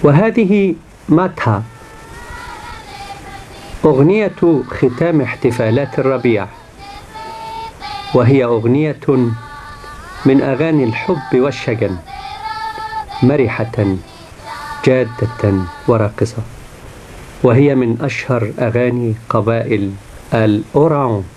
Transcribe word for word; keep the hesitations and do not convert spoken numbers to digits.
وهذه ماتها، أغنية ختام احتفالات الربيع، وهي أغنية من أغاني الحب والشجن، مرحة جادة وراقصة، وهي من أشهر أغاني قبائل الأوران.